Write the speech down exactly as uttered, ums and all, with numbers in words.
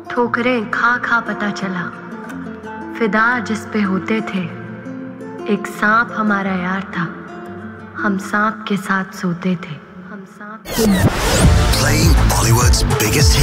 ठोकरें खा खा पता चला, फिदा जिस पे होते थे। एक सांप हमारा यार था, हम सांप के साथ सोते थे। हम सांप Playing Bollywood's biggest hits.